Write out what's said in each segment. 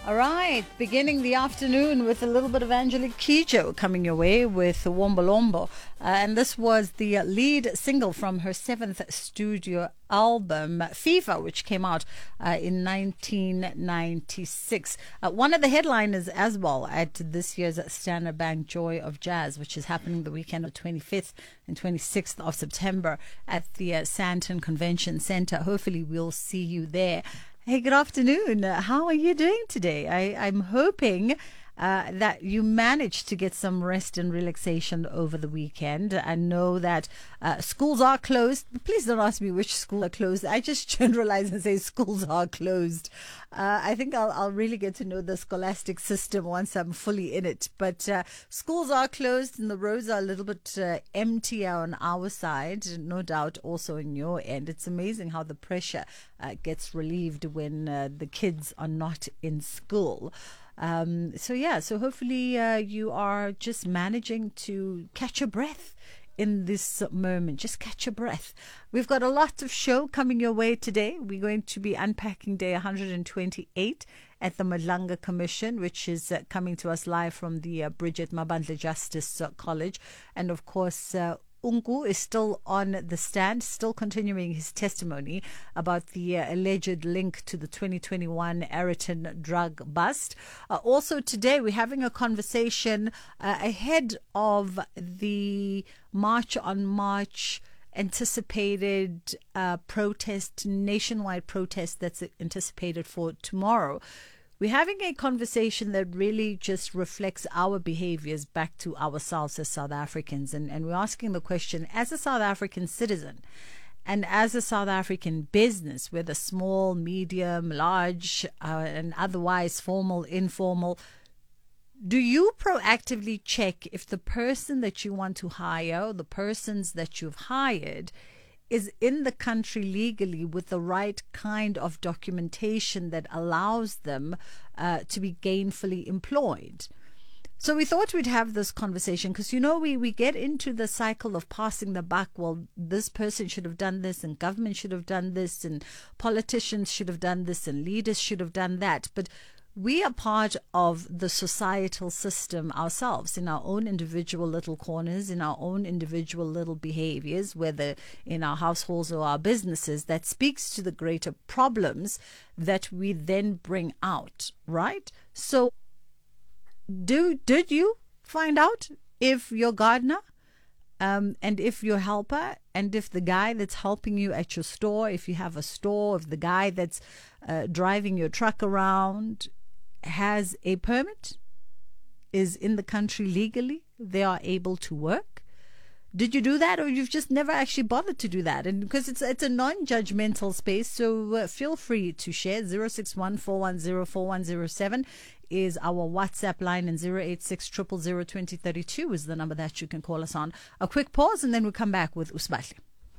All right, beginning the afternoon with a little bit of Angelique Kidjo coming your way with Wombolombo. And this was the lead single from her 7th studio album, FIFA, which came out in 1996. One of the headliners as well at this year's Standard Bank Joy of Jazz, which is happening the weekend of 25th and 26th of September at the Sandton Convention Center. Hopefully we'll see you there. Hey, good afternoon. How are you doing today? I'm hoping that you managed to get some rest and relaxation over the weekend. I know that schools are closed. Please don't ask me which schools are closed. I just generalize and say schools are closed. I think I'll really get to know the scholastic system once I'm fully in it. But schools are closed and the roads are a little bit emptier on our side, no doubt also on your end. It's amazing how the pressure gets relieved when the kids are not in school. So hopefully you are just managing to catch your breath in this moment. Just catch your breath. We've got a lot of show coming your way today. We're going to be unpacking day 128 at the Madlanga Commission, which is coming to us live from the Bridget Mabandla Justice College. And of course, Unku is still on the stand, still continuing his testimony about the alleged link to the 2021 Ayrton drug bust. Also today, we're having a conversation ahead of the March on March anticipated nationwide protest that's anticipated for tomorrow. We're having a conversation that really just reflects our behaviors back to ourselves as South Africans. And we're asking the question, as a South African citizen and as a South African business, whether small, medium, large, and otherwise formal, informal, do you proactively check if the person that you want to hire, or the persons that you've hired, is in the country legally with the right kind of documentation that allows them to be gainfully employed? So we thought we'd have this conversation because, we get into the cycle of passing the buck. Well, this person should have done this and government should have done this and politicians should have done this and leaders should have done that. But we are part of the societal system ourselves in our own individual little corners, in our own individual little behaviors, whether in our households or our businesses, that speaks to the greater problems that we then bring out, right? So did you find out if your gardener and if your helper and if the guy that's helping you at your store, if you have a store, if the guy that's driving your truck around has a permit, is in the country legally, they are able to work? Did you do that, or you've just never actually bothered to do that? And because it's a non-judgmental space, so feel free to share. 061-410-4107 is our WhatsApp line, and 086-000-2032 is the number that you can call us on. A quick pause, and then we'll come back with Usbahle.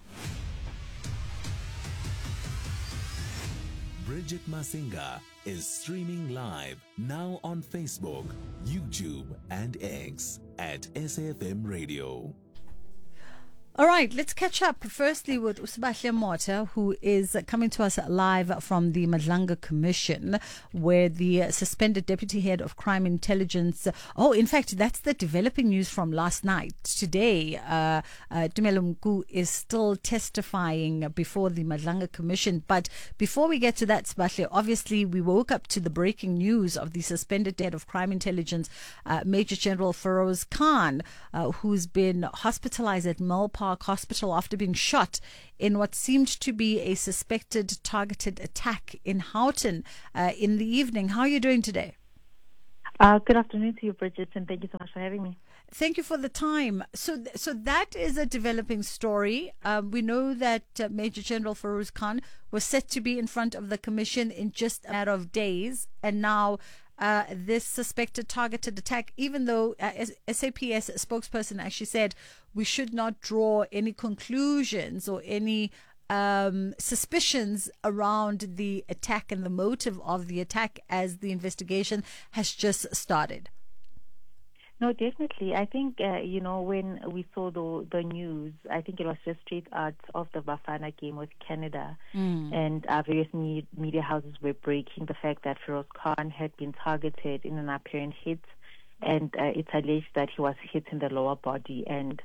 Bridget Masinga is streaming live now on Facebook, YouTube, and X at SAFM Radio. All right, let's catch up firstly with Usbahle Mota, who is coming to us live from the Madlanga Commission, where the suspended deputy head of crime intelligence, in fact, that's the developing news from last night. Today, Tumelo Mku is still testifying before the Madlanga Commission. But before we get to that, Usbahle, obviously we woke up to the breaking news of the suspended head of crime intelligence, Major General Feroz Khan, who's been hospitalized at Milpark Hospital after being shot in what seemed to be a suspected targeted attack in Houghton in the evening. How are you doing today? Good afternoon to you, Bridget, and thank you so much for having me. Thank you for the time. So that is a developing story. We know that Major General Feroz Khan was set to be in front of the commission in just a matter of days, and now this suspected targeted attack, even though SAPS spokesperson actually said we should not draw any conclusions or any suspicions around the attack and the motive of the attack as the investigation has just started. No, definitely. I think, when we saw the news, I think it was just straight out of the Bafana game with Canada. And various media houses were breaking the fact that Feroz Khan had been targeted in an apparent hit. And it's alleged that he was hit in the lower body. And,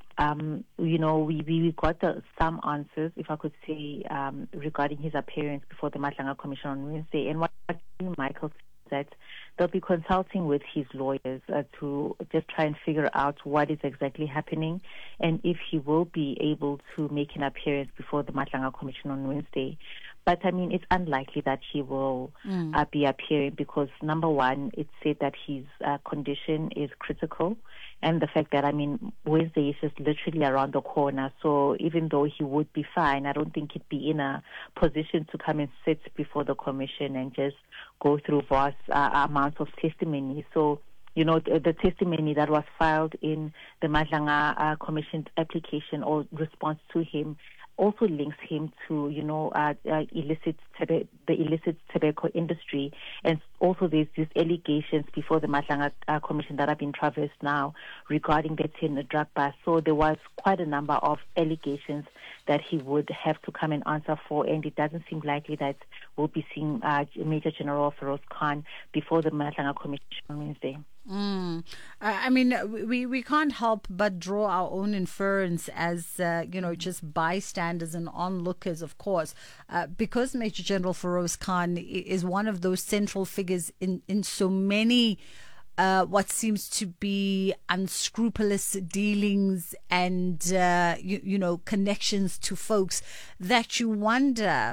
we got some answers, if I could say, regarding his appearance before the Madlanga Commission on Wednesday. And what Michael that they'll be consulting with his lawyers to just try and figure out what is exactly happening and if he will be able to make an appearance before the Madlanga Commission on Wednesday. But, I mean, it's unlikely that he will be appearing because, number one, it's said that his condition is critical. And the fact that, I mean, Wednesday is just literally around the corner. So even though he would be fine, I don't think he'd be in a position to come and sit before the commission and just go through vast amounts of testimony. So, the testimony that was filed in the Madlanga Commission application or response to him also links him to, the illicit tobacco industry. And also there's these allegations before the Madlanga Commission that have been traversed now regarding the 10 drug bust. So there was quite a number of allegations that he would have to come and answer for, and it doesn't seem likely that we'll be seeing Major General Feroz Khan before the Madlanga Commission on Wednesday. I mean, we can't help but draw our own inference as, just bystanders and onlookers, of course, because Major General Feroz Khan is one of those central figures in so many what seems to be unscrupulous dealings and, connections to folks that you wonder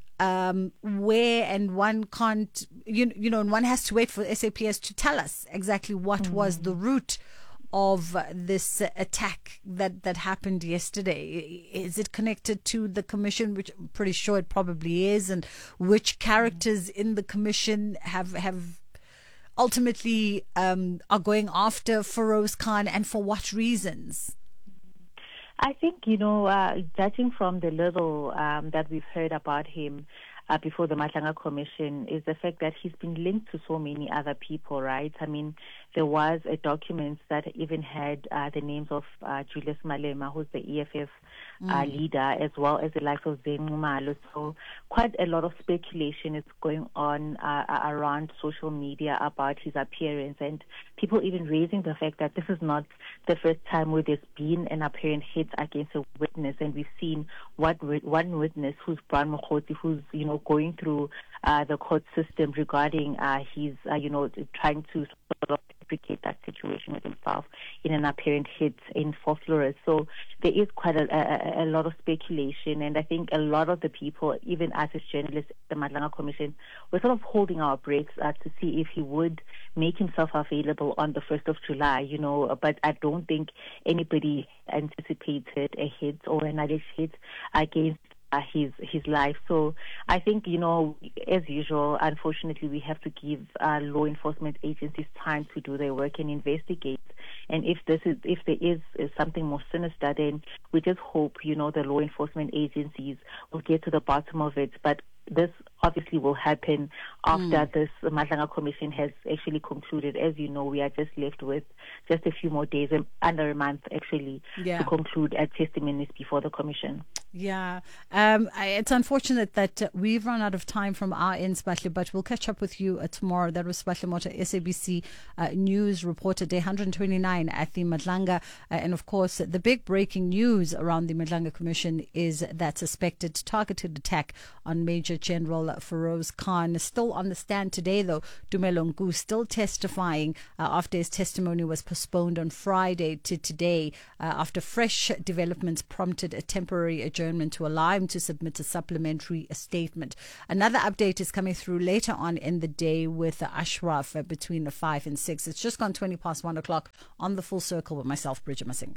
where, and one can't, and one has to wait for SAPS to tell us exactly what was the root of this attack that happened yesterday. Is it connected to the commission, which I'm pretty sure it probably is, and which characters in the commission have ultimately are going after Feroz Khan, and for what reasons? I think, judging from the little that we've heard about him before the Madlanga Commission is the fact that he's been linked to so many other people, right? I mean, there was a document that even had the names of Julius Malema, who's the EFF leader, as well as the likes of Zayn Nxumalo. So quite a lot of speculation is going on around social media about his appearance, and people even raising the fact that this is not the first time where there's been an apparent hit against a witness, and we've seen one witness who's Brian Mokgotsi, who's going through the court system regarding his trying to sort of replicate that situation with himself in an apparent hit in Vosloorus. So there is quite a lot of speculation, and I think a lot of the people, even us as journalists at the Madlanga Commission, we're sort of holding our breaks to see if he would make himself available on the 1st of July, but I don't think anybody anticipated a hit or an alleged hit against his life. So I think, as usual, unfortunately, we have to give law enforcement agencies time to do their work and investigate. And if there is something more sinister, then we just hope, the law enforcement agencies will get to the bottom of it. But this obviously will happen after this Madlanga Commission has actually concluded. As you know, we are just left with just a few more days, under a month actually, to conclude testimonies before the Commission. Yeah, it's unfortunate that we've run out of time from our end, Spatle, but we'll catch up with you tomorrow. That was Spatle Mota, SABC News reporter, day 129 at the Madlanga. And of course, the big breaking news around the Madlanga Commission is that suspected targeted attack on Major General Feroz Khan. Still on the stand today, though, Tumelo Nku still testifying after his testimony was postponed on Friday to today after fresh developments prompted a temporary adjournment to allow him to submit a supplementary statement. Another update is coming through later on in the day with Ashraf between 5 and 6. It's just gone 20 past 1 o'clock on The Full Circle with myself, Bridget Masing.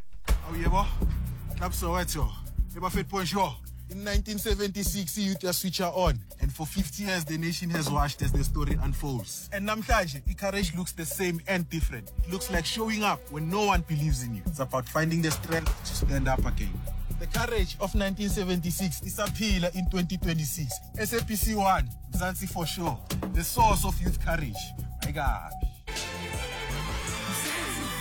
In 1976, youth switcher on, and for 50 years the nation has watched as the story unfolds. And namhlanje, courage looks the same and different. It looks like showing up when no one believes in you. It's about finding the strength to stand up again. The courage of 1976 is a pillar in 2026. SAPC 1, Mzansi for sure. The source of youth courage. My God.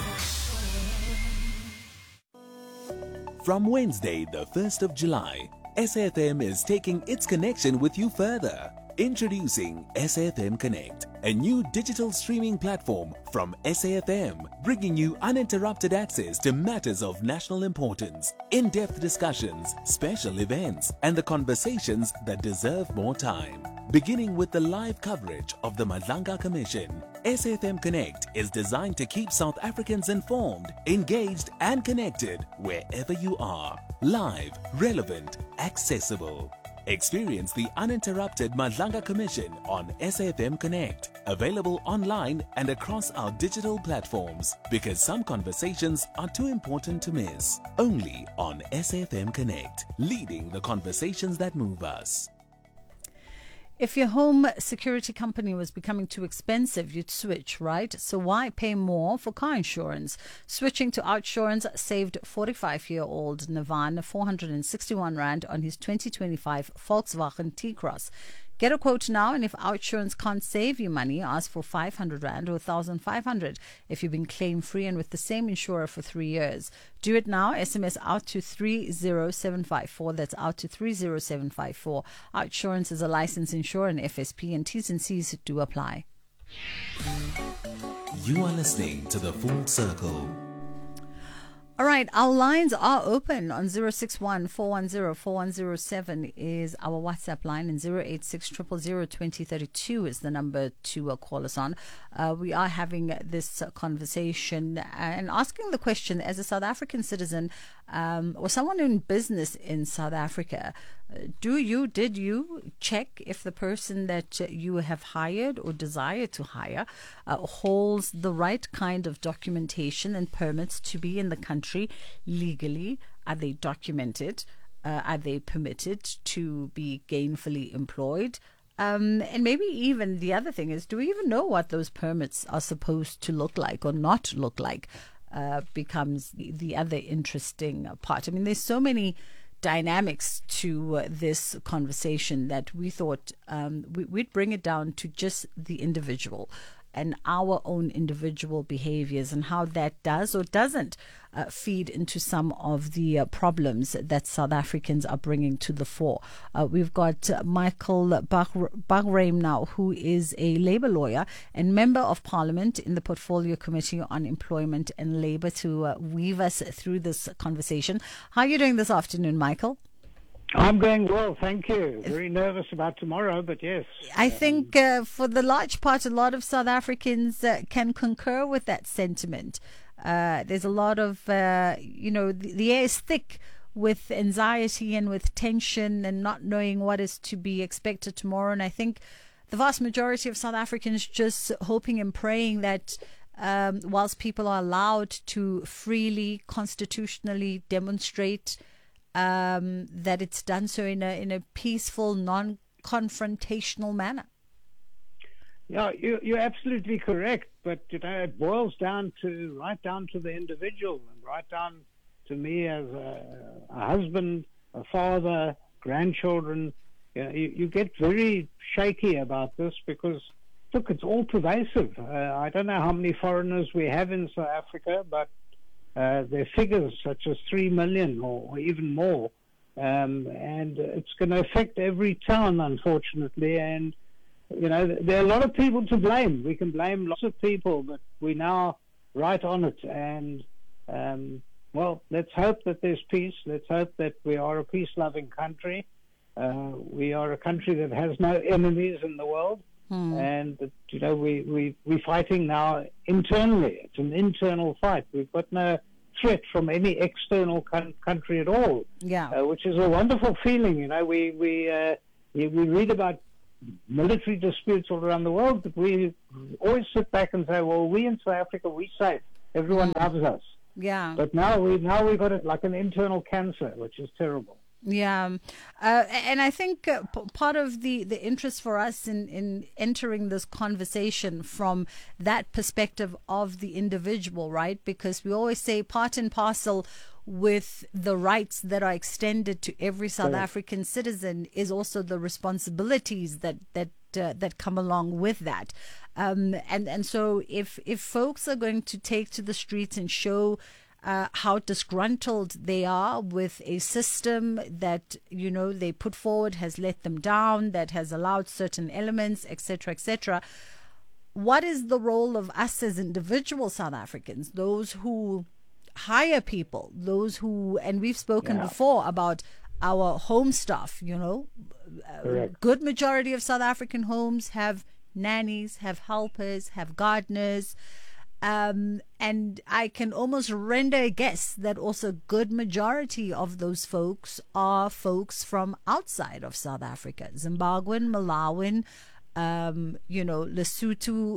From Wednesday, the 1st of July, SAFM is taking its connection with you further. Introducing SAFM Connect, a new digital streaming platform from SAFM, bringing you uninterrupted access to matters of national importance, in-depth discussions, special events, and the conversations that deserve more time. Beginning with the live coverage of the Madlanga Commission, SAFM Connect is designed to keep South Africans informed, engaged, and connected wherever you are. Live, relevant, accessible. Experience the uninterrupted Madlanga Commission on SAFM Connect, available online and across our digital platforms, because some conversations are too important to miss. Only on SAFM Connect, leading the conversations that move us. If your home security company was becoming too expensive, you'd switch, right? So why pay more for car insurance? Switching to Outsurance saved 45-year-old Navan 461 Rand on his 2025 Volkswagen T-Cross. Get a quote now, and if Outsurance can't save you money, ask for 500 Rand or 1,500 if you've been claim-free and with the same insurer for 3 years. Do it now. SMS out to 30754. That's out to 30754. Outsurance is a licensed insurer and FSP, and T's and C's do apply. You are listening to The Full Circle. All right, our lines are open on 061 410 4107 is our WhatsApp line, and 086 000 2032 is the number to call us on. We are having this conversation and asking the question, as a South African citizen or someone in business in South Africa, did you check if the person that you have hired or desire to hire holds the right kind of documentation and permits to be in the country legally? Are they documented? Are they permitted to be gainfully employed? And maybe even the other thing is, do we even know what those permits are supposed to look like or not look like? Becomes the other interesting part. I mean, there's so many dynamics to this conversation that we thought we'd bring it down to just the individual and our own individual behaviors and how that does or doesn't feed into some of the problems that South Africans are bringing to the fore. We've got Michael Baghraim now, who is a labour lawyer and member of Parliament in the Portfolio Committee on Employment and Labour, to weave us through this conversation. How are you doing this afternoon, Michael? I'm going well, thank you. Very nervous about tomorrow, but yes. I think for the large part, a lot of South Africans can concur with that sentiment. There's a lot of, the air is thick with anxiety and with tension and not knowing what is to be expected tomorrow. And I think the vast majority of South Africans just hoping and praying that whilst people are allowed to freely, constitutionally demonstrate, that it's done so in a peaceful, non-confrontational manner. Yeah, you're absolutely correct. But it boils down to right down to the individual, and right down to me as a husband, a father, grandchildren. You get very shaky about this because, look, it's all pervasive. I don't know how many foreigners we have in South Africa, but there are figures such as 3 million or even more, and it's going to affect every town, unfortunately. And there are a lot of people to blame. We can blame lots of people, but we're now right on it. And let's hope that there's peace. Let's hope that we are a peace-loving country. We are a country that has no enemies in the world. And we're fighting now internally. It's an internal fight. We've got no threat from any external country at all. Yeah, which is a wonderful feeling. We read about military disputes all around the world, but we always sit back and say, "Well, we in South Africa, we're safe. Everyone loves us." Yeah. But now we've got it like an internal cancer, which is terrible. Yeah, and I think part of the interest for us in entering this conversation from that perspective of the individual, right? Because we always say part and parcel with the rights that are extended to every South African citizen is also the responsibilities that come along with that. And so if folks are going to take to the streets and show how disgruntled they are with a system that, you know, they put forward has let them down, that has allowed certain elements, etc., etc. What is the role of us as individual South Africans, those who hire people, those who, and we've spoken before about our home staff, you know, good majority of South African homes have nannies, have helpers, have gardeners. And I can almost render a guess that also good majority of those folks are folks from outside of South Africa, Zimbabwean, Malawian, you know, Lesotho,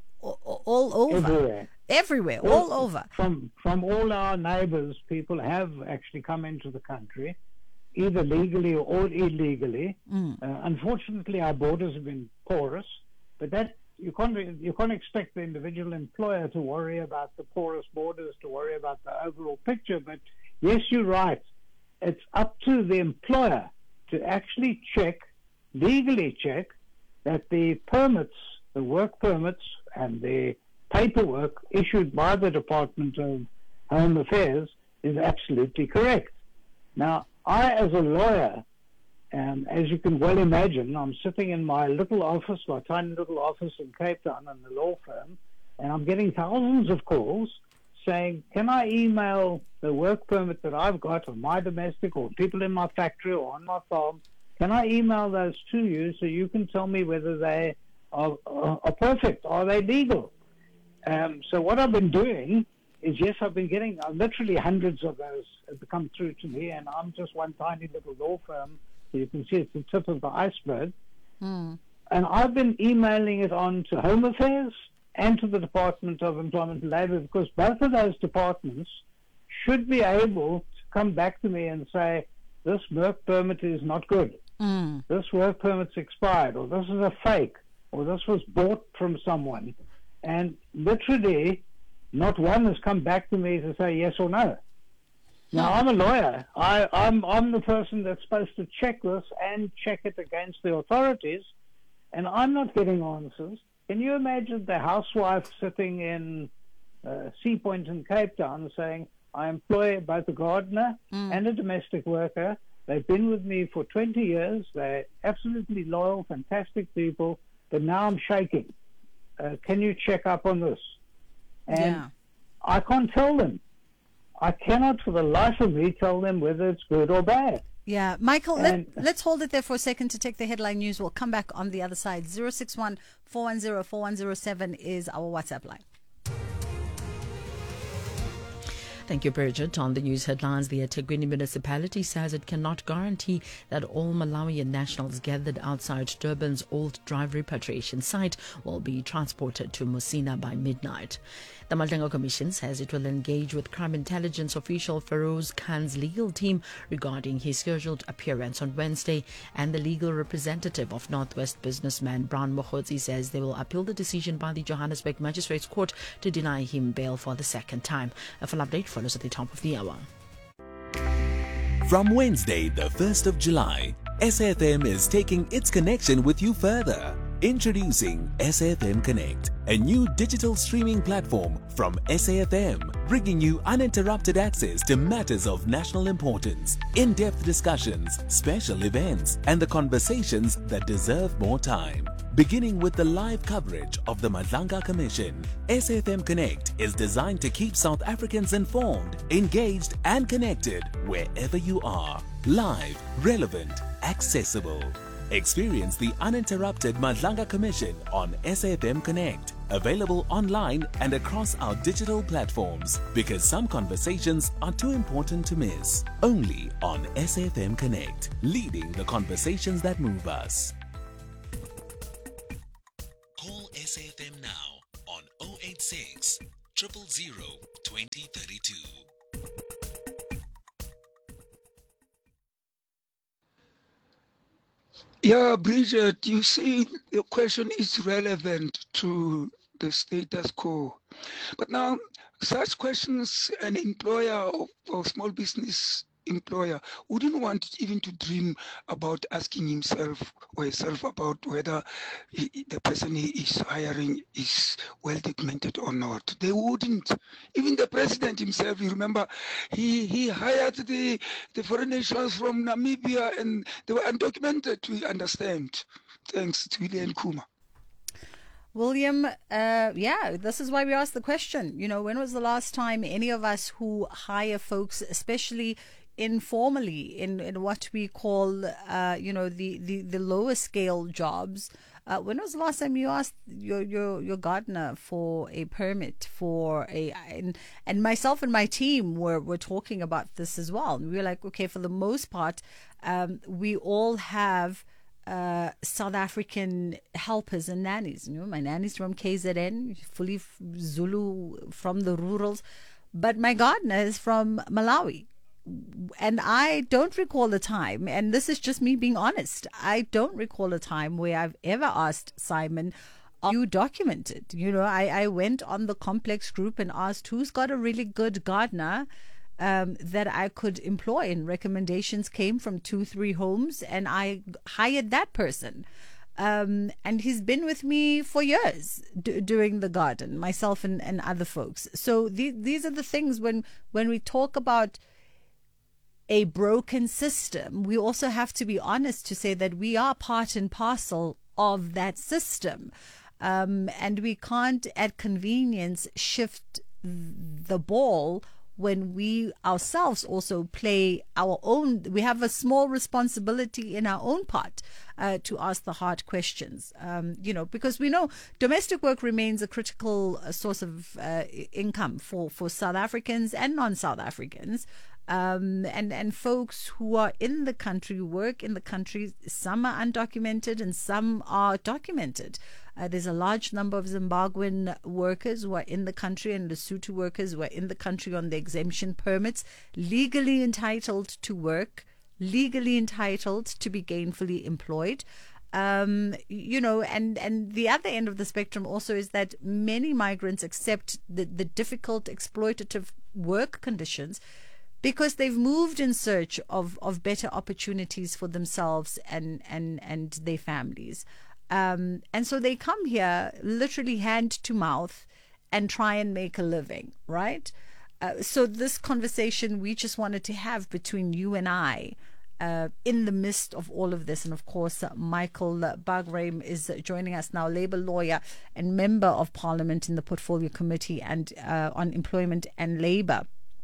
all over. Everywhere, all over. From all our neighbors, people have actually come into the country, either legally or illegally. Unfortunately, our borders have been porous, but that you can't expect the individual employer to worry about the porous borders, to worry about the overall picture. But yes, you're right. It's up to the employer to actually legally check, that the permits, the work permits and the paperwork issued by the Department of Home Affairs is absolutely correct. Now, I, as a lawyer, as you can well imagine, I'm sitting in my little office, my tiny little office in Cape Town in the law firm, and I'm getting thousands of calls saying, can I email the work permit that I've got of my domestic or people in my factory or on my farm? Can I email those to you so you can tell me whether they are perfect? Are they legal? So what I've been doing is, yes, I've been getting literally hundreds of those have come through to me, and I'm just one tiny little law firm. So you can see it's the tip of the iceberg. And I've been emailing it on to Home Affairs and to the Department of Employment and Labour, because both of those departments should be able to come back to me and say, this work permit is not good. This work permit's expired, or this is a fake, or this was bought from someone. And literally, not one has come back to me to say yes or no. Now, I'm a lawyer. I'm the person that's supposed to check this and check it against the authorities, and I'm not getting answers. Can you imagine the housewife sitting in Sea Point in Cape Town saying, I employ both a gardener and a domestic worker. They've been with me for 20 years. They're absolutely loyal, fantastic people, but now I'm shaking. Can you check up on this? And I can't tell them. I cannot for the life of me tell them whether it's good or bad. Yeah, Michael, let's hold it there for a second to take the headline news. We'll come back on the other side. 061 410 4107 is our WhatsApp line. Thank you, Bridget. On the news headlines, the eThekwini municipality says it cannot guarantee that all Malawian nationals gathered outside Durban's old drive repatriation site will be transported to Musina by midnight. The Madlenga Commission says it will engage with crime intelligence official Feroz Khan's legal team regarding his scheduled appearance on Wednesday, and the legal representative of Northwest businessman Brown Mokhotsi says they will appeal the decision by the Johannesburg Magistrates Court to deny him bail for the second time. A full update follows at the top of the hour. From Wednesday, the 1st of July, SAFM is taking its connection with you further. Introducing SAFM Connect, a new digital streaming platform from SAFM, bringing you uninterrupted access to matters of national importance, in-depth discussions, special events, and the conversations that deserve more time. Beginning with the live coverage of the Madlenga Commission, SAFM Connect is designed to keep South Africans informed, engaged, and connected wherever you are. Live, relevant, accessible. Experience the uninterrupted Madlenga Commission on SAFM Connect, available online and across our digital platforms, because some conversations are too important to miss. Only on SAFM Connect, leading the conversations that move us. Call SAFM now on 086 000 2032. Yeah, Bridget, you see, your question is relevant to the status quo. But now, such questions an employer or small business employer wouldn't want even to dream about asking himself or herself about whether the person he is hiring is well documented or not. They wouldn't. Even the president himself, you remember, he hired the foreign nationals from Namibia and they were undocumented, we understand. Thanks to William Kuma. William, this is why we asked the question. You know, when was the last time any of us who hire folks, especially informally in what we call, the lower scale jobs, when was the last time you asked your gardener for a permit and myself and my team were talking about this as well. And we were like, okay, for the most part, we all have South African helpers and nannies. You know, my nanny's from KZN, fully Zulu from the rurals, but my gardener is from Malawi. And I don't recall a time, and this is just me being honest, I don't recall a time where I've ever asked Simon, are you documented? You know, I went on the complex group and asked who's got a really good gardener that I could employ, and recommendations came from 2-3 homes, and I hired that person. And he's been with me for years doing the garden, myself and other folks. So these are the things when we talk about a broken system, we also have to be honest to say that we are part and parcel of that system. And we can't at convenience shift the ball when we ourselves also play our own. We have a small responsibility in our own part to ask the hard questions, because we know domestic work remains a critical source of income for South Africans and non-South Africans. And folks who are in the country, work in the country, some are undocumented and some are documented. There's a large number of Zimbabwean workers who are in the country and Lesotho workers who are in the country on the exemption permits, legally entitled to work, legally entitled to be gainfully employed. And the other end of the spectrum also is that many migrants accept the difficult, exploitative work conditions because they've moved in search of better opportunities for themselves and their families. And so they come here literally hand to mouth and try and make a living, right? So this conversation we just wanted to have between you and I in the midst of all of this. And of course, Michael Bagraim is joining us now, Labour lawyer and member of Parliament in the Portfolio Committee and on Employment and Labour.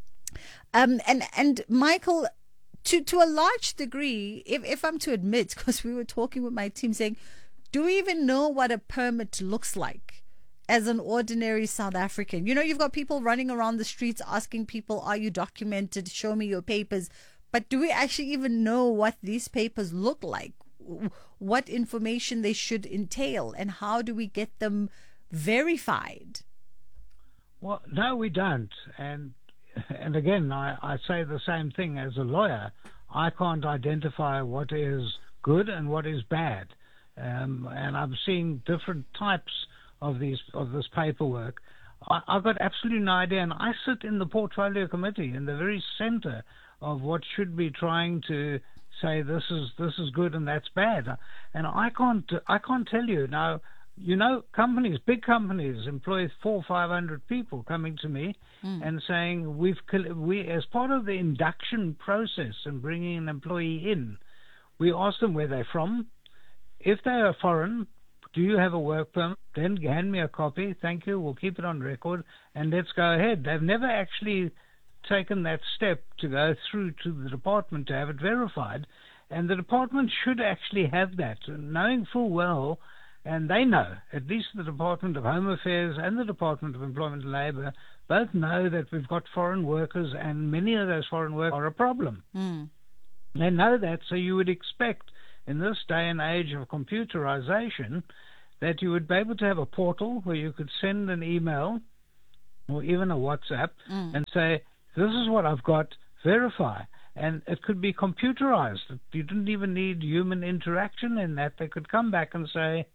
And Michael, to a large degree, if I'm to admit, because we were talking with my team saying, do we even know what a permit looks like as an ordinary South African? You know, you've got people running around the streets asking people, are you documented? Show me your papers. But do we actually even know what these papers look like? What information they should entail? And how do we get them verified? Well, no, we don't. And again, I say the same thing as a lawyer. I can't identify what is good and what is bad. And I'm seeing different types of this paperwork. I've got absolutely no idea, and I sit in the Portfolio Committee in the very center of what should be trying to say this is good and that's bad. And I can't tell you now. You know, big companies employ 400-500 people coming to me and saying we as part of the induction process and bringing an employee in, we ask them where they're from. If they are foreign, do you have a work permit? Then hand me a copy. Thank you. We'll keep it on record and let's go ahead. They've never actually taken that step to go through to the department to have it verified. And the department should actually have that, knowing full well, and they know, at least the Department of Home Affairs and the Department of Employment and Labour both know that we've got foreign workers and many of those foreign workers are a problem. They know that, so you would expect in this day and age of computerization that you would be able to have a portal where you could send an email or even a WhatsApp and say, this is what I've got, verify. And it could be computerized. You didn't even need human interaction in that. They could come back and say,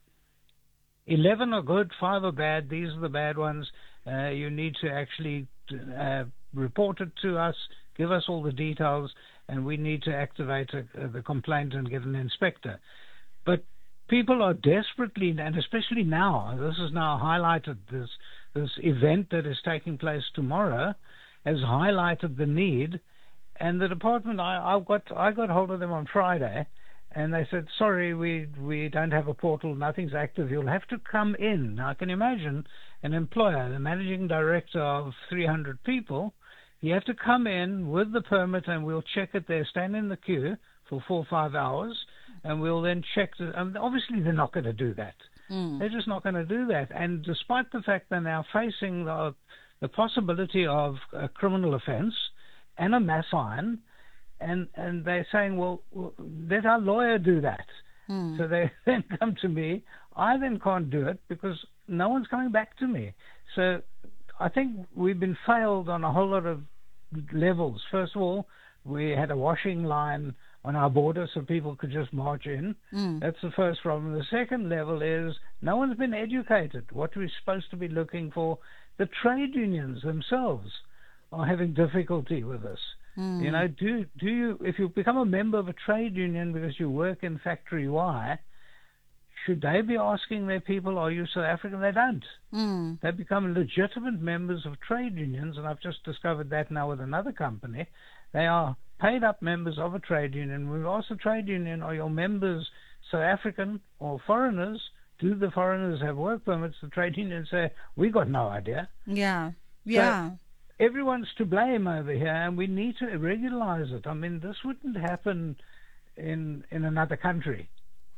11 are good, 5 are bad, these are the bad ones. You need to actually report it to us, give us all the details, and we need to activate the complaint and get an inspector. But people are desperately, and especially now, this is now highlighted, this event that is taking place tomorrow has highlighted the need. And the department, I got hold of them on Friday, and they said, sorry, we don't have a portal, nothing's active, you'll have to come in. Now, I can imagine an employer, the managing director of 300 people, you have to come in with the permit and we'll check it there, stand in the queue for 4 or 5 hours, and we'll then check. Obviously, they're not going to do that. They're just not going to do that. And despite the fact they're now facing the possibility of a criminal offense and a mass fine, and they're saying, well, let our lawyer do that. So they then come to me. I then can't do it because no one's coming back to me. So I think we've been failed on a whole lot of levels. First of all, we had a washing line on our border so people could just march in. That's the first problem. The second level is no one's been educated. What we're supposed to be looking for, the trade unions themselves are having difficulty with this. You know, do you, if you become a member of a trade union because you work in Factory Y, should they be asking their people, are you South African? They don't. They become legitimate members of trade unions, and I've just discovered that now with another company. They are paid up members of a trade union. We've asked the trade union, are your members South African or foreigners? Do the foreigners have work permits? The trade union say, we got no idea. Yeah. So everyone's to blame over here, and we need to regularize it. I mean, this wouldn't happen in another country.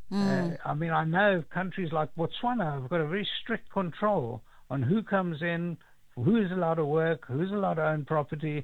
I mean, I know countries like Botswana have got a very strict control on who comes in, who is allowed to work, who's allowed to own property.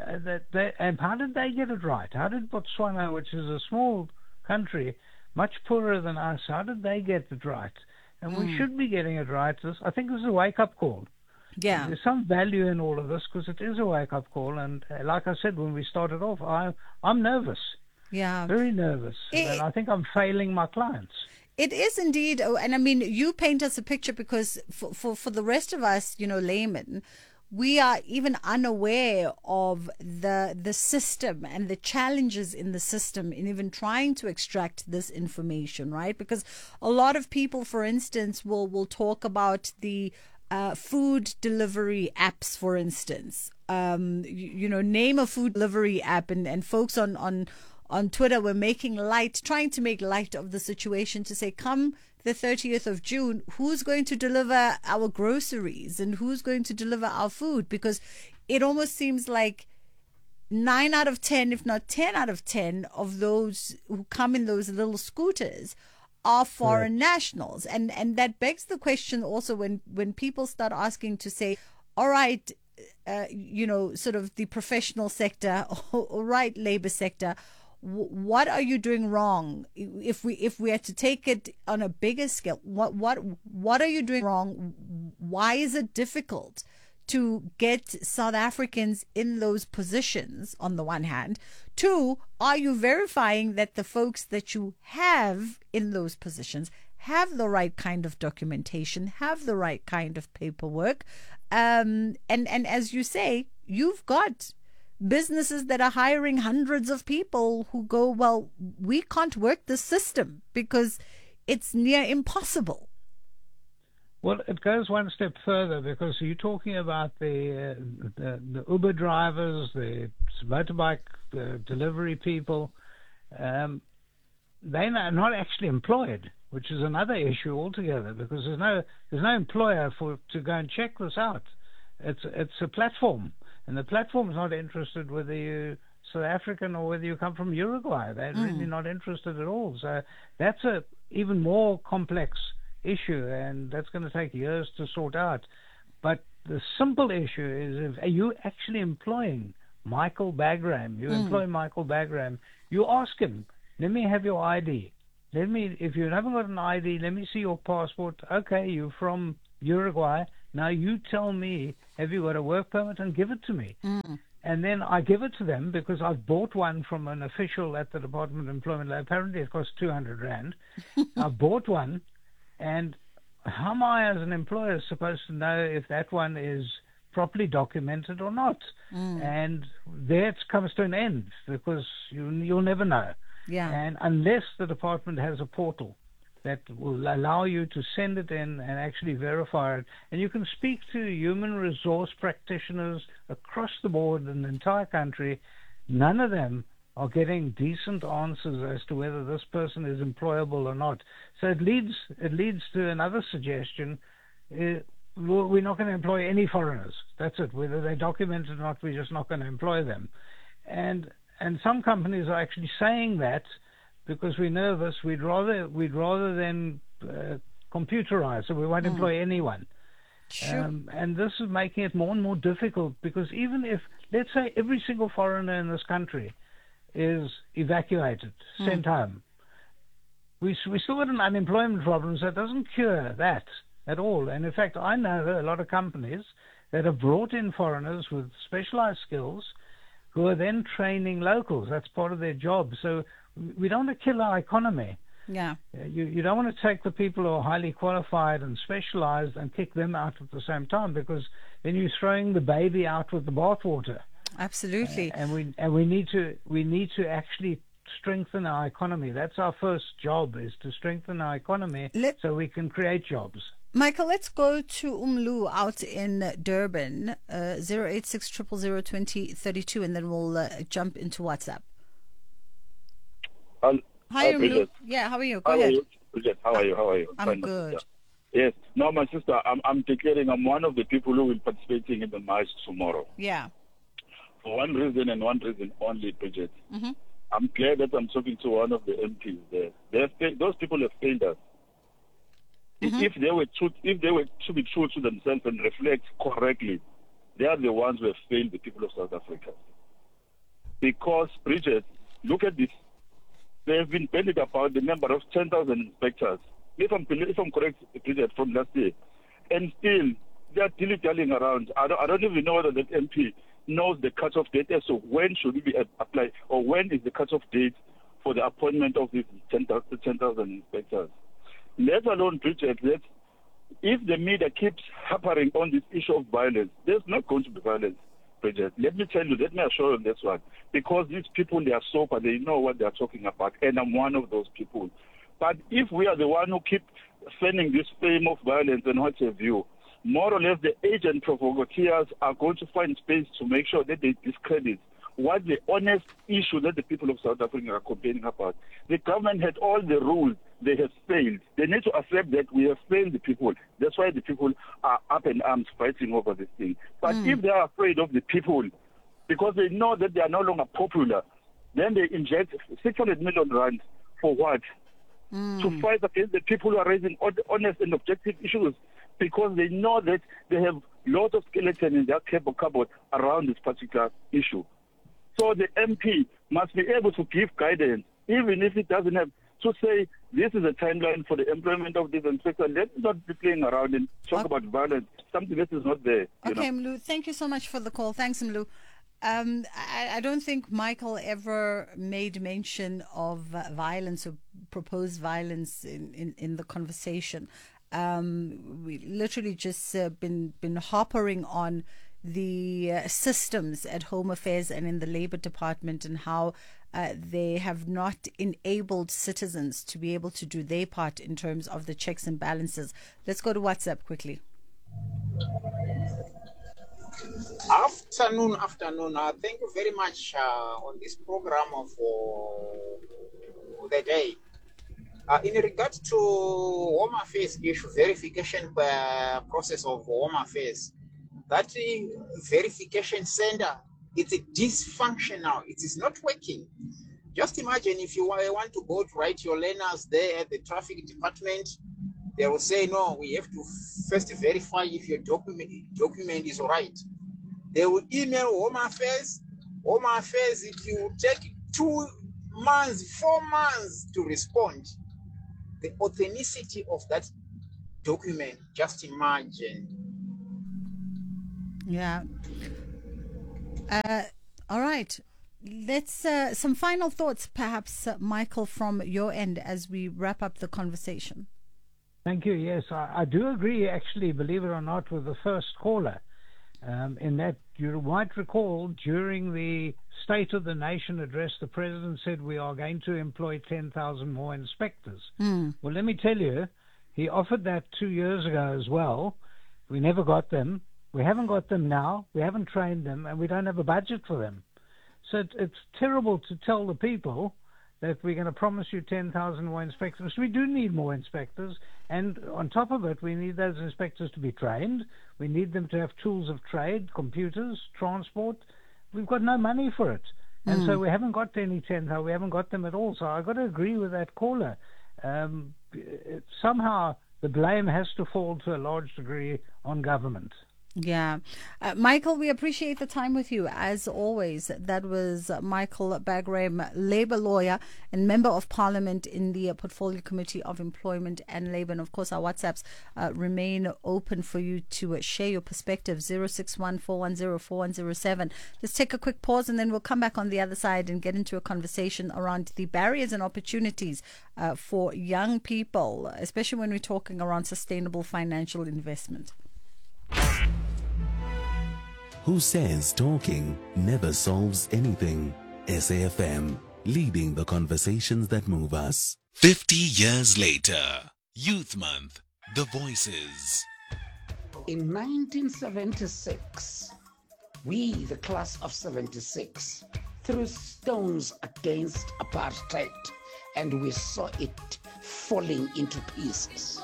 And how did they get it right? How did Botswana, which is a small country, much poorer than us, how did they get it right? And we should be getting it right. I think this is a wake-up call. Yeah. There's some value in all of this because it is a wake-up call. And like I said when we started off, I'm nervous. Yeah. Very nervous. And I think I'm failing my clients. It is indeed. And I mean, you paint us a picture because for the rest of us, you know, laymen, we are even unaware of the system and the challenges in the system in even trying to extract this information, right? Because a lot of people, for instance, will talk about the food delivery apps, for instance. You know, name a food delivery app, and folks on Twitter were trying to make light of the situation to say, come the 30th of June, who's going to deliver our groceries and who's going to deliver our food? Because it almost seems like 9 out of 10, if not 10 out of 10 of those who come in those little scooters are foreign nationals. And that begs the question also when people start asking to say, all right, you know, sort of the professional sector, all right, labor sector, what are you doing wrong? If we had to take it on a bigger scale, what are you doing wrong? Why is it difficult to get South Africans in those positions on the one hand? Two, are you verifying that the folks that you have in those positions have the right kind of documentation, have the right kind of paperwork? And as you say, you've got businesses that are hiring hundreds of people who go, well, we can't work the system because it's near impossible. Well, it goes one step further because you're talking about the Uber drivers, the motorbike delivery people. They're not actually employed, which is another issue altogether because there's no employer to go and check this out. It's a platform. And the platform's not interested whether you're South African or whether you come from Uruguay. They're really not interested at all. So that's a even more complex issue, and that's going to take years to sort out. But the simple issue is, are you actually employing Michael Bagram? You employ Michael Bagram. You ask him, let me have your ID. If you haven't got an ID, let me see your passport. Okay, you're from Uruguay. Now you tell me, have you got a work permit, and give it to me. And then I give it to them because I've bought one from an official at the Department of Employment. Apparently it costs 200 Rand. I bought one, and how am I as an employer supposed to know if that one is properly documented or not. And that comes to an end because you'll never know. Yeah. And unless the department has a portal that will allow you to send it in and actually verify it, and you can speak to human resource practitioners across the board in the entire country, none of them are getting decent answers as to whether this person is employable or not. So it leads to another suggestion. We're not going to employ any foreigners. That's it. Whether they're documented or not, we're just not going to employ them. And some companies are actually saying that because we're nervous. We'd rather than computerize, so we won't employ anyone. Sure. And this is making it more and more difficult because even if, let's say, every single foreigner in this country is evacuated, sent home, we still got an unemployment problem, so it doesn't cure that at all. And in fact, I know a lot of companies that have brought in foreigners with specialized skills who are then training locals. That's part of their job. So we don't want to kill our economy. Yeah. You don't want to take the people who are highly qualified and specialized and kick them out at the same time, because then you're throwing the baby out with the bathwater. Absolutely. And we need to actually strengthen our economy. That's our first job, is to strengthen our economy so we can create jobs. Michael, let's go to Umlu out in Durban, 086 000 2032, and then we'll jump into WhatsApp. Hi, Umlu. Yeah, how are you? Go ahead. Bridget, how are you? I'm Fine. good. Yeah. Yes. No, my sister, I'm declaring I'm one of the people who will be participating in the march tomorrow. Yeah. For one reason and one reason only, Bridget. Mm-hmm. I'm glad that I'm talking to one of the MPs there. Those people have failed us. Mm-hmm. If they were to be true to themselves and reflect correctly, they are the ones who have failed the people of South Africa. Because, Bridget, look at this. They have been bandied about the number of 10,000 inspectors, if I'm correct, Bridget, from last year. And still, they are dilly-dallying around. I don't even know whether that MP knows the cut-off date as to when should it be applied, or when is the cut-off date for the appointment of these 10,000 inspectors. Let alone, Bridget, that if the media keeps harping on this issue of violence, there's not going to be violence, Bridget. Let me assure you on this one. Because these people, they are sober, they know what they are talking about, and I'm one of those people. But if we are the one who keep fanning this flame of violence and what have you, more or less the agent provocateurs are going to find space to make sure that they discredit what the honest issue that the people of South Africa are complaining about. The government had all the rules. They have failed. They need to accept that we have failed the people. That's why the people are up in arms fighting over this thing. But if they are afraid of the people, because they know that they are no longer popular, then they inject 600 million rand for what? To fight against the people who are raising honest and objective issues, because they know that they have lots of skeleton in their cupboard around this particular issue. So the MP must be able to give guidance, even if it doesn't have to say this is a timeline for the employment of this inspector. Let's not be playing around and talk about violence, something that is not there. Okay, Mlu, thank you so much for the call. Thanks, Mlu. I don't think Michael ever made mention of violence or proposed violence in the conversation. We literally just been harping on the systems at Home Affairs and in the Labour Department, and how they have not enabled citizens to be able to do their part in terms of the checks and balances. Let's go to WhatsApp quickly. Afternoon. Thank you very much on this program for the day. In regard to Home Affairs issue, verification process of Home Affairs, that verification center, it's dysfunctional. It is not working. Just imagine if you want to go to write your learners there at the traffic department, they will say, no, we have to first verify if your document is all right. They will email Home Affairs. Home Affairs, it will take 2 months, 4 months to respond. The authenticity of that document, just imagine. Yeah. All right. Let's some final thoughts, perhaps, Michael, from your end as we wrap up the conversation. Thank you. Yes, I do agree, actually, believe it or not, with the first caller. In that, you might recall, during the State of the Nation address, the President said we are going to employ 10,000 more inspectors. Well, let me tell you, he offered that 2 years ago as well. We never got them. We haven't got them now. We haven't trained them, and we don't have a budget for them. So it's terrible to tell the people that we're going to promise you 10,000 more inspectors. We do need more inspectors, and on top of it, we need those inspectors to be trained. We need them to have tools of trade, computers, transport. We've got no money for it. And so we haven't got any 10,000. We haven't got them at all. So I've got to agree with that caller. Somehow the blame has to fall to a large degree on government. Yeah. Michael, we appreciate the time with you, as always. That was Michael Bagram, Labour lawyer and Member of Parliament in the Portfolio Committee of Employment and Labour. And, of course, our WhatsApps remain open for you to share your perspective, 061-410-4107. Let's take a quick pause, and then we'll come back on the other side and get into a conversation around the barriers and opportunities for young people, especially when we're talking around sustainable financial investment. Who says talking never solves anything? SAFM, leading the conversations that move us. 50 years later, Youth Month, the voices. In 1976, we, the class of 76, threw stones against apartheid, and we saw it falling into pieces.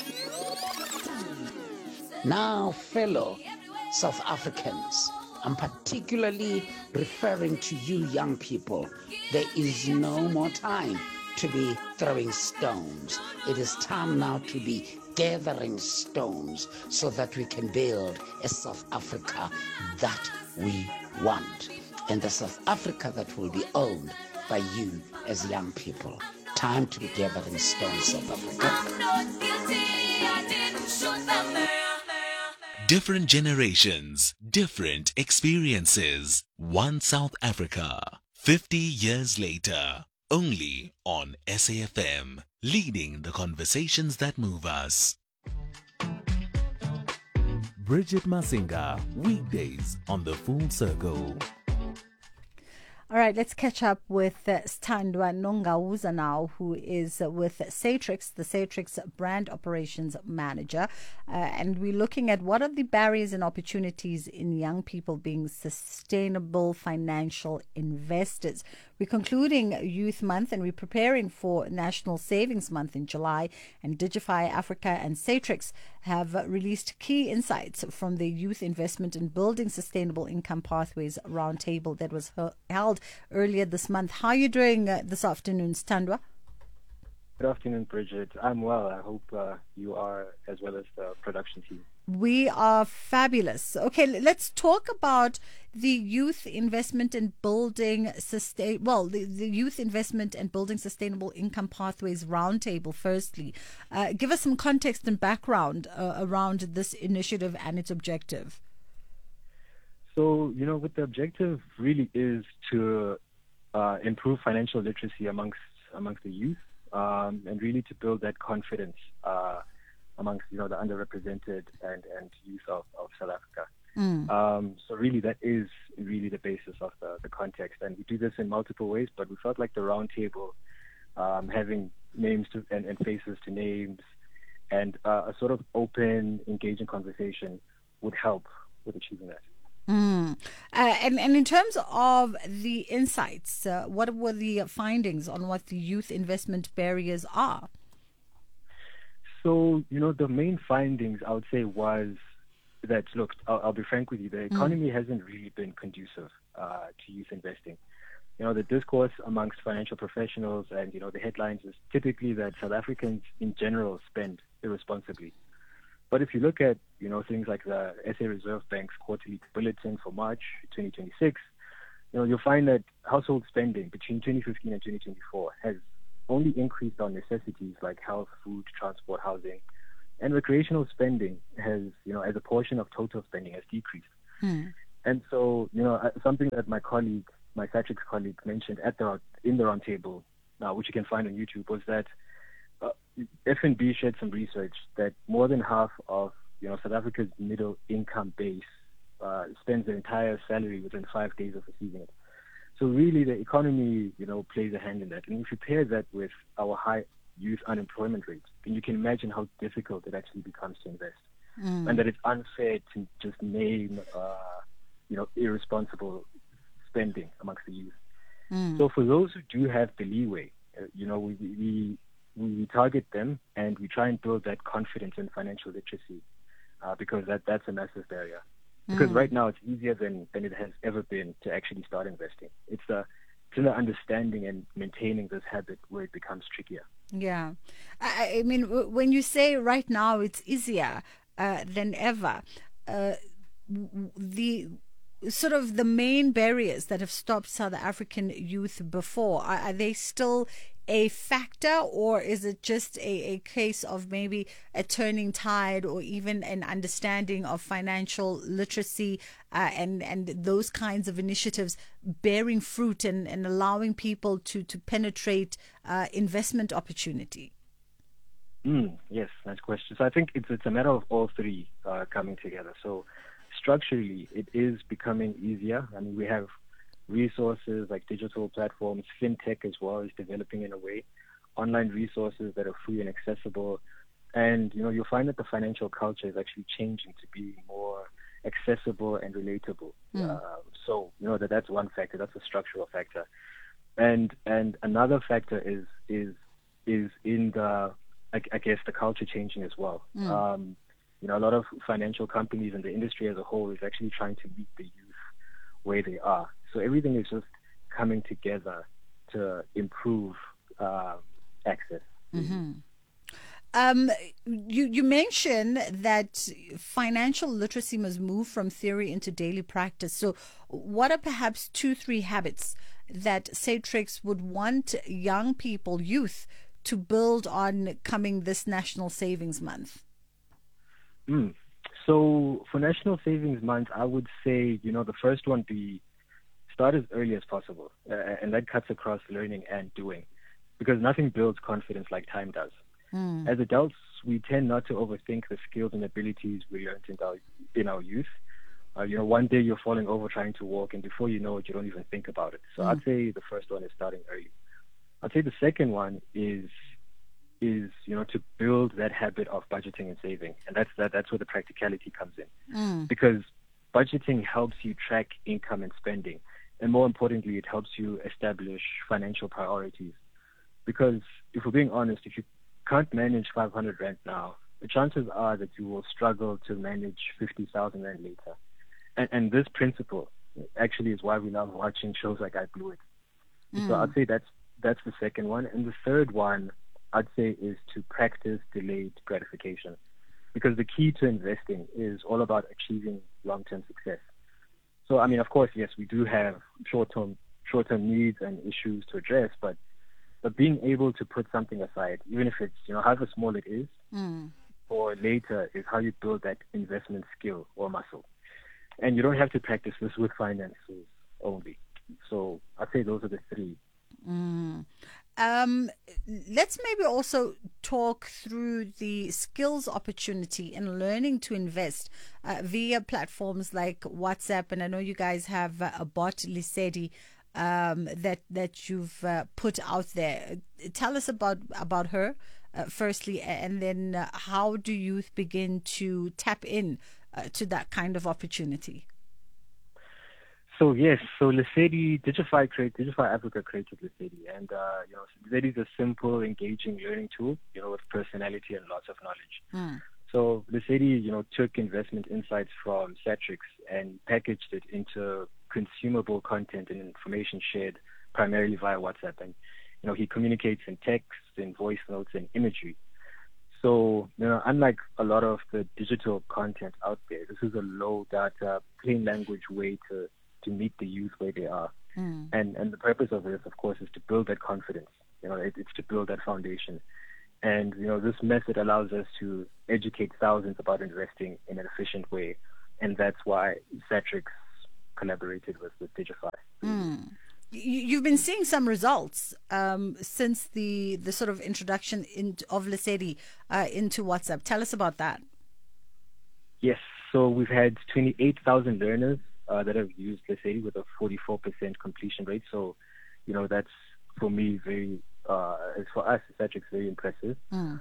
Now, fellow South Africans, I'm particularly referring to you young people. There is no more time to be throwing stones. It is time now to be gathering stones so that we can build a South Africa that we want, and the South Africa that will be owned by you as young people. Time to be gathering stones, South Africa. I'm not guilty, I didn't shoot them. Different generations, different experiences. One South Africa, 50 years later, only on SAFM, leading the conversations that move us. Bridget Masinga, weekdays on The Full Circle. All right, let's catch up with Sthandwa Nongawuza now, who is with Satrix, the Satrix Brand Operations Manager. And we're looking at what are the barriers and opportunities in young people being sustainable financial investors. We're concluding Youth Month, and we're preparing for National Savings Month in July. And Digify Africa and Satrix have released key insights from the Youth Investment and Building Sustainable Income Pathways Roundtable that was held earlier this month. How are you doing this afternoon, Sthandwa? Good afternoon, Bridget. I'm well. I hope you are, as well as the production team. We are fabulous. Okay, let's talk about the Youth Investment and Building the Youth Investment and Building Sustainable Income Pathways Roundtable. Firstly, give us some context and background around this initiative and its objective. So, what the objective really is to improve financial literacy amongst the youth, and really to build that confidence amongst the underrepresented and youth of South Africa. So really that is really the basis of the context, and we do this in multiple ways, but we felt like the roundtable, having names and faces to names and a sort of open, engaging conversation would help with achieving that. And in terms of the insights, what were the findings on what the youth investment barriers are? So, the main findings, I would say, was that, look, I'll be frank with you, the economy hasn't really been conducive to youth investing. The discourse amongst financial professionals and, the headlines is typically that South Africans in general spend irresponsibly. But if you look at, things like the SA Reserve Bank's quarterly bulletin for March 2026, you'll find that household spending between 2015 and 2024 has only increased on necessities like health, food, transport, housing, and recreational spending has, as a portion of total spending, has decreased. And so, something that my Satrix colleague mentioned in the roundtable, which you can find on YouTube, was that FNB shared some research that more than half of South Africa's middle income base spends their entire salary within 5 days of receiving it. So really, the economy, plays a hand in that. And if you pair that with our high youth unemployment rate, then you can imagine how difficult it actually becomes to invest, and that it's unfair to just name, irresponsible spending amongst the youth. So for those who do have the leeway, we target them and we try and build that confidence in financial literacy, because that's a massive barrier. Because right now it's easier than it has ever been to actually start investing. It's the understanding and maintaining this habit where it becomes trickier. Yeah. I mean, when you say right now it's easier than ever, the sort of the main barriers that have stopped South African youth before, are they still a factor, or is it just a case of maybe a turning tide, or even an understanding of financial literacy and those kinds of initiatives bearing fruit and allowing people to penetrate investment opportunity? Yes, nice question. So I think it's a matter of all three coming together. So structurally, it is becoming easier. I mean, we have resources like digital platforms, fintech as well is developing in a way, online resources that are free and accessible. And, you'll find that the financial culture is actually changing to be more accessible and relatable. So, that's one factor. That's a structural factor. And another factor is in the, I guess, the culture changing as well. A lot of financial companies and the industry as a whole is actually trying to meet the youth where they are. So everything is just coming together to improve access. You mentioned that financial literacy must move from theory into daily practice. So what are perhaps 2-3 habits that Satrix would want young people, youth, to build on coming this National Savings Month? So for National Savings Month, I would say, the first one be start as early as possible. And that cuts across learning and doing, because nothing builds confidence like time does. As adults, we tend not to overthink the skills and abilities we learned in our youth. One day you're falling over trying to walk, and before you know it, you don't even think about it. So I'd say the first one is starting early. I'd say the second one is to build that habit of budgeting and saving, and that's where the practicality comes in, because budgeting helps you track income and spending, and more importantly, it helps you establish financial priorities. Because if we're being honest, if you can't manage 500 Rand now, the chances are that you will struggle to manage 50,000 Rand later. And this principle actually is why we love watching shows like I Blew It. So I'd say that's the second one. And the third one, I'd say, is to practice delayed gratification. Because the key to investing is all about achieving long-term success. So, I mean, of course, yes, we do have short-term needs and issues to address, but being able to put something aside, even if it's, however small it is, for later, is how you build that investment skill or muscle. And you don't have to practice this with finances only. So I'd say those are the three. Let's maybe also talk through the skills opportunity in learning to invest via platforms like WhatsApp. And I know you guys have a bot, Lesedi, that you've put out there. Tell us about her, firstly, and then how do youth begin to tap in to that kind of opportunity? So yes, Lesedi, Digify Africa created Lesedi, and Lesedi is a simple, engaging learning tool, with personality and lots of knowledge. So Lesedi, took investment insights from Satrix and packaged it into consumable content and information shared primarily via WhatsApp. And he communicates in text, in voice notes, and imagery. So, unlike a lot of the digital content out there, this is a low data, plain language way to meet the youth where they are. And the purpose of this, of course, is to build that confidence. It's to build that foundation. And, this method allows us to educate thousands about investing in an efficient way. And that's why Satrix collaborated with Digify. You've been seeing some results since the sort of introduction of Lesedi into WhatsApp. Tell us about that. Yes. So we've had 28,000 learners that have used Lesedi with a 44% completion rate. So, that's for me very, for us, it's actually very impressive.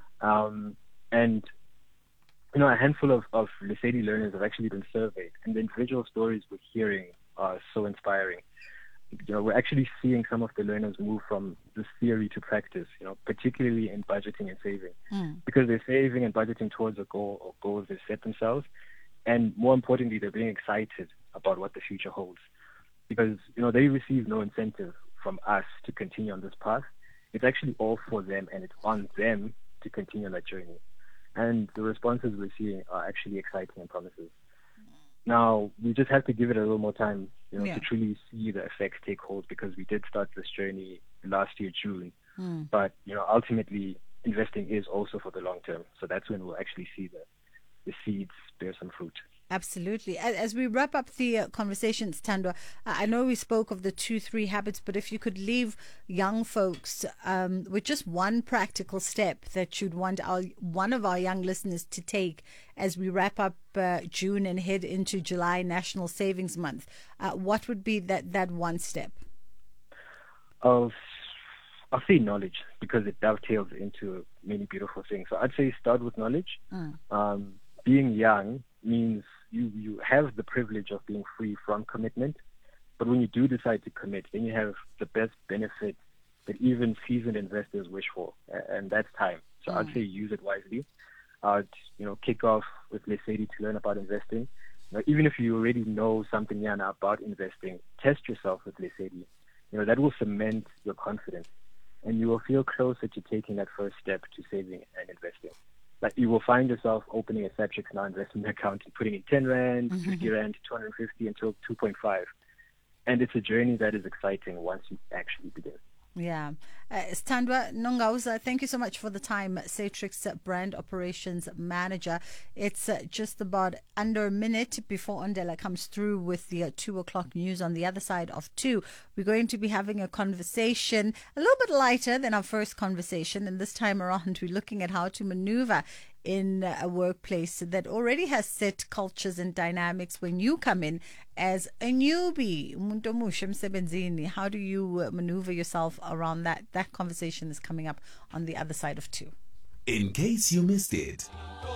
And a handful of Lesedi learners have actually been surveyed, and the individual stories we're hearing are so inspiring. We're actually seeing some of the learners move from this theory to practice, particularly in budgeting and saving, because they're saving and budgeting towards a goal or goals they've set themselves. And more importantly, they're being excited about what the future holds, because, they receive no incentive from us to continue on this path. It's actually all for them, and it's on them to continue on that journey. And the responses we're seeing are actually exciting and promising. Now, we just have to give it a little more time, to truly see the effects take hold, because we did start this journey last year, June. But, ultimately, investing is also for the long term. So that's when we'll actually see the seeds bear some fruit. Absolutely. As we wrap up the conversation, Thandwa, I know we spoke of the 2-3 habits, but if you could leave young folks with just one practical step that you'd want one of our young listeners to take as we wrap up June and head into July, National Savings Month, what would be that one step? I'll say knowledge, because it dovetails into many beautiful things. So I'd say start with knowledge. Being young means you have the privilege of being free from commitment, but when you do decide to commit, then you have the best benefit that even seasoned investors wish for, and that's time. So I'd say use it wisely. I'd kick off with Lesedi to learn about investing. Even if you already know something about investing, test yourself with Lesedi. That will cement your confidence, and you will feel closer to taking that first step to saving and investing. Like, you will find yourself opening a Satrix Now investment account and putting in 10 Rand, 50 Rand, 250 until 2.5. And it's a journey that is exciting once you actually begin. Yeah. Thandwa Nongauza, thank you so much for the time. Satrix Brand Operations Manager. It's just about under a minute before Ondela comes through with the 2 o'clock news. On the other side of 2, we're going to be having a conversation a little bit lighter than our first conversation. And this time around, we're looking at how to maneuver in a workplace that already has set cultures and dynamics when you come in as a newbie. How do you maneuver yourself around that? That conversation is coming up on the other side of 2. In case you missed it.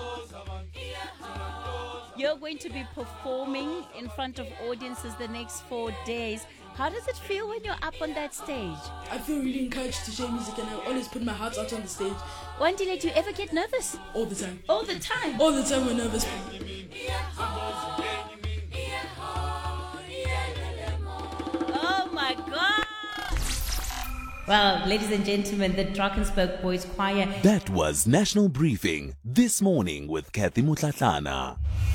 You're going to be performing in front of audiences the next 4 days. How does it feel when you're up on that stage? I feel really encouraged to share music, and I always put my heart out on the stage. Wandile, do you ever get nervous? All the time. All the time? All the time we're nervous. Oh my God! Well, ladies and gentlemen, the Drakensberg Boys Choir. That was National Briefing This Morning with Kathy Mutlatlana.